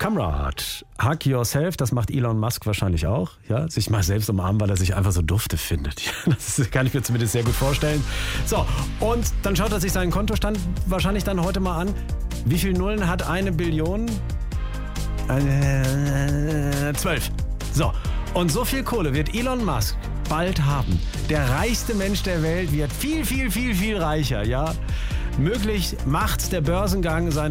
Kamrat, Hug Yourself, das macht Elon Musk wahrscheinlich auch. Ja, sich mal selbst umarmen, weil er sich einfach so dufte findet. Ja, das kann ich mir zumindest sehr gut vorstellen. So, und dann schaut er sich seinen Kontostand wahrscheinlich dann heute mal an. Wie viele Nullen hat 1 Billion? 12. So, und so viel Kohle wird Elon Musk bald haben. Der reichste Mensch der Welt wird viel reicher, ja. Möglich macht der Börsengang sein